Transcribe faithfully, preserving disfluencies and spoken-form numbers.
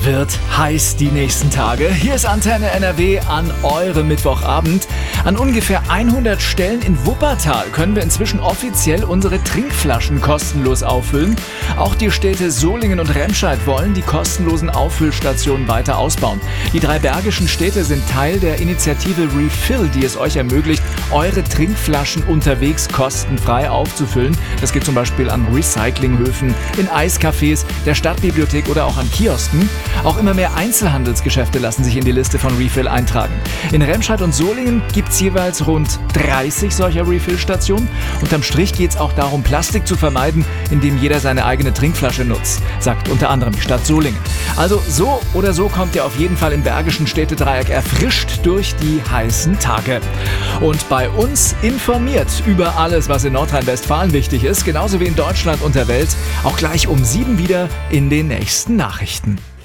wird heiß die nächsten Tage. Hier ist Antenne N R W an eurem Mittwochabend. An ungefähr hundert Stellen in Wuppertal können wir inzwischen offiziell unsere Trinkflaschen kostenlos auffüllen. Auch die Städte Solingen und Remscheid wollen die kostenlosen Auffüllstationen weiter ausbauen. Die drei bergischen Städte sind Teil der Initiative Refill, die es euch ermöglicht, eure Trinkflaschen unterwegs kostenfrei aufzufüllen. Das geht zum Beispiel an Recyclinghöfen, in Eiscafés, der Stadtbibliothek oder auch an Kiosken. Auch immer mehr Einzelhandelsgeschäfte lassen sich in die Liste von Refill eintragen. In Remscheid und Solingen gibt es jeweils rund dreißig solcher Refill-Stationen. Unterm Strich geht es auch darum, Plastik zu vermeiden, indem jeder seine eigene Trinkflasche nutzt, sagt unter anderem die Stadt Solingen. Also so oder so kommt ihr auf jeden Fall im bergischen Städtedreieck erfrischt durch die heißen Tage. Und bei uns informiert über alles, was in Nordrhein-Westfalen wichtig ist, genauso wie in Deutschland und der Welt, auch gleich um sieben wieder in den nächsten Nachrichten.